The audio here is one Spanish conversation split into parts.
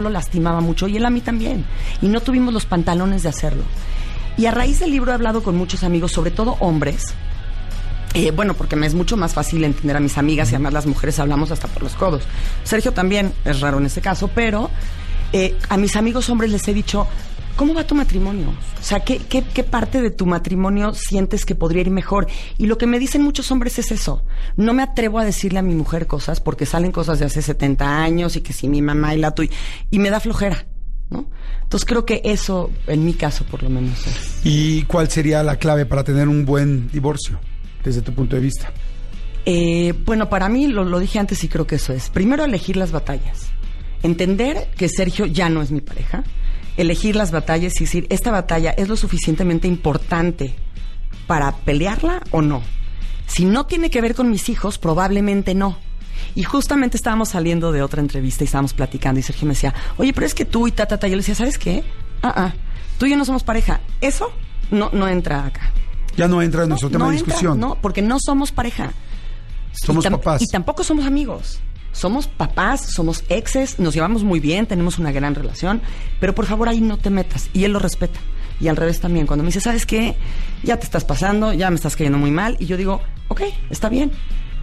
lo lastimaba mucho y él a mí también. Y no tuvimos los pantalones de hacerlo. Y a raíz del libro he hablado con muchos amigos, sobre todo hombres. Bueno, porque me es mucho más fácil entender a mis amigas y además las mujeres hablamos hasta por los codos. Sergio también es raro en este caso, pero a mis amigos hombres les he dicho, ¿cómo va tu matrimonio? O sea, ¿qué parte de tu matrimonio sientes que podría ir mejor? Y lo que me dicen muchos hombres es eso. No me atrevo a decirle a mi mujer cosas porque salen cosas de hace 70 años y que si mi mamá y la tuya, y me da flojera, ¿no? Entonces creo que eso, en mi caso por lo menos es. ¿Y cuál sería la clave para tener un buen divorcio, desde tu punto de vista? Bueno, para mí, lo dije antes y creo que eso es. Primero, elegir las batallas. Entender que Sergio ya no es mi pareja. Elegir las batallas y decir, esta batalla es lo suficientemente importante para pelearla o no. Si no tiene que ver con mis hijos, probablemente no. Y justamente estábamos saliendo de otra entrevista y estábamos platicando y Sergio me decía, oye, pero es que tú y ta. Yo le decía, ¿sabes qué? Tú y yo no somos pareja. Eso no entra acá. Ya no entra en nuestro tema de discusión. No, porque no somos pareja. Somos papás. Y tampoco somos amigos. Somos papás, somos exes, nos llevamos muy bien, tenemos una gran relación, pero por favor ahí no te metas. Y él lo respeta. Y al revés también. Cuando me dice, ¿sabes qué? Ya te estás pasando, ya me estás cayendo muy mal. Y yo digo, ok, está bien.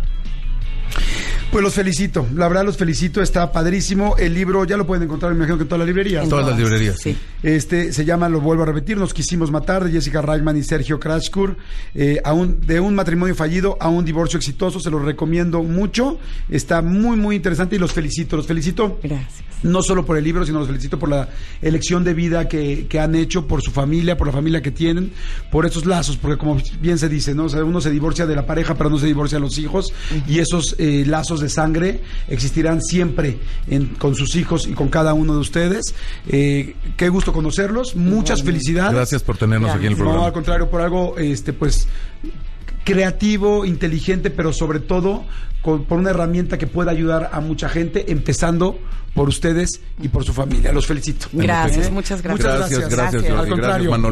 Pues los felicito, la verdad los felicito, está padrísimo. El libro ya lo pueden encontrar, me imagino que en todas las librerías. En todas las librerías, sí. Se llama, lo vuelvo a repetir, Nos quisimos matar, de Jessica Reitman y Sergio Krachkur. De un matrimonio fallido a un divorcio exitoso, se los recomiendo mucho. Está muy, muy interesante y los felicito. Gracias. No solo por el libro, sino los felicito por la elección de vida que han hecho, por su familia, por la familia que tienen, por esos lazos, porque como bien se dice, ¿no? O sea, uno se divorcia de la pareja, pero no se divorcia de los hijos, y esos lazos de sangre existirán siempre con sus hijos y con cada uno de ustedes. Qué gusto conocerlos, muchas felicidades. Gracias por tenernos aquí en el programa. No, al contrario, por algo pues creativo, inteligente, pero sobre todo por una herramienta que pueda ayudar a mucha gente, empezando por ustedes y por su familia. Los felicito. Gracias, muchas gracias. Gracias. Al contrario. Manolo.